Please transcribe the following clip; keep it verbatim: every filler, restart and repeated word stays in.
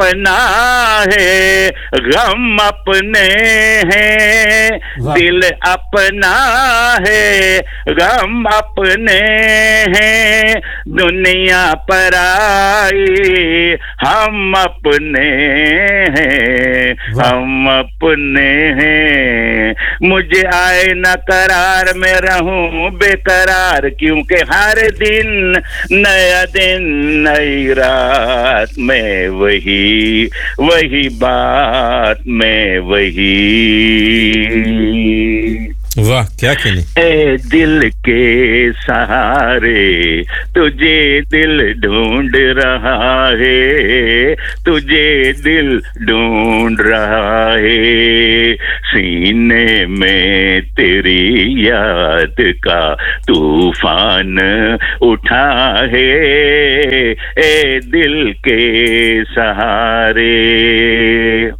अपना है, गम अपने हैं, दिल अपना है, गम अपने हैं, दुनिया पराई, हम अपने हैं, हम अपने हैं। मुझे आए न करार में रहूं बेकरार, क्योंकि हर दिन नया दिन नई रात में वही वही बात में वही। वाह क्या कहने। ए दिल के सहारे तुझे दिल ढूंढ रहा है, तुझे दिल ढूंढ रहा है, सीने में तेरी याद का तूफान उठा है, ए दिल के सहारे।